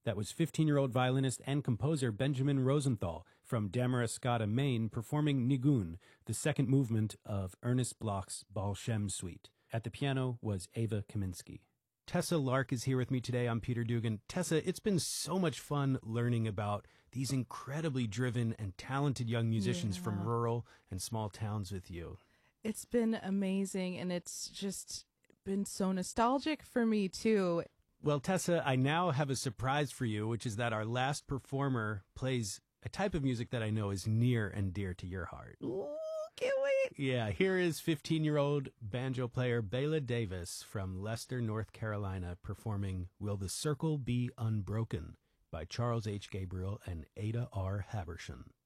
That was 15-year-old violinist and composer Benjamin Rosenthal from Damariscotta, Maine, performing Nigun, the second movement of Ernest Bloch's Baal Shem Suite. At the piano was Ava Kaminsky. Tessa Lark is here with me today. I'm Peter Dugan. Tessa, it's been so much fun learning about these incredibly driven and talented young musicians from rural and small towns with you. It's been amazing, and it's just been so nostalgic for me, too. Well, Tessa, I now have a surprise for you, which is that our last performer plays a type of music that I know is near and dear to your heart. Ooh, can't wait. Yeah, here is 15-year-old banjo player Bela Davis from Leicester, North Carolina, performing Will the Circle Be Unbroken by Charles H. Gabriel and Ada R. Habershon.